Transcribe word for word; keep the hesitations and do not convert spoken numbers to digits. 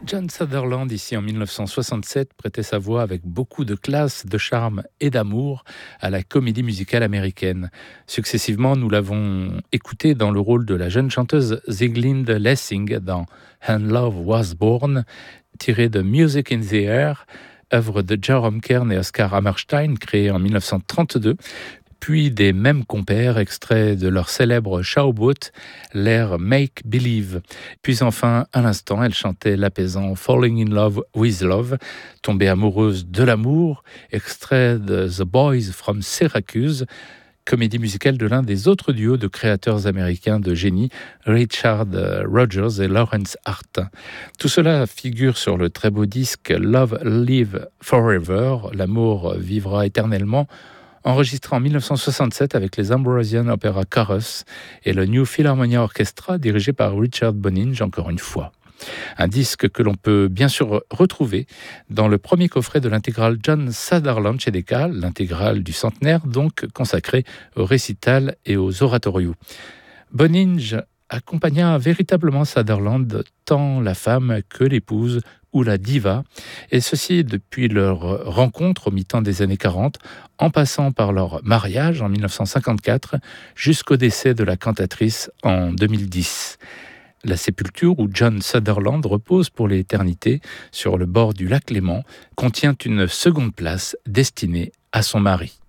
John Sutherland, ici en dix-neuf cent soixante-sept, prêtait sa voix avec beaucoup de classe, de charme et d'amour à la comédie musicale américaine. Successivement, nous l'avons écouté dans le rôle de la jeune chanteuse Sieglinde Lessing dans And Love Was Born, tiré de Music in the Air, œuvre de Jerome Kern et Oscar Hammerstein, créée en dix-neuf cent trente-deux, puis des mêmes compères, extraits de leur célèbre Showboat, l'air Make Believe. Puis enfin, à l'instant, elle chantait l'apaisant Falling in Love with Love, tombée amoureuse de l'amour, extrait de The Boys from Syracuse, comédie musicale de l'un des autres duos de créateurs américains de génie, Richard Rodgers et Lawrence Hart. Tout cela figure sur le très beau disque Love Live Forever, l'amour vivra éternellement, enregistré en dix-neuf cent soixante-sept avec les Ambrosian Opera Chorus et le New Philharmonia Orchestra dirigé par Richard Boninge, encore une fois. Un disque que l'on peut bien sûr retrouver dans le premier coffret de l'intégrale John Sutherland chez Decca, l'intégrale du centenaire donc consacrée au récital et aux oratorios. Boninge accompagna véritablement Sutherland, tant la femme que l'épouse ou la diva, et ceci depuis leur rencontre au mi-temps des années quarante, en passant par leur mariage en dix-neuf cent cinquante-quatre, jusqu'au décès de la cantatrice en deux mille dix. La sépulture où John Sutherland repose pour l'éternité sur le bord du lac Léman contient une seconde place destinée à son mari.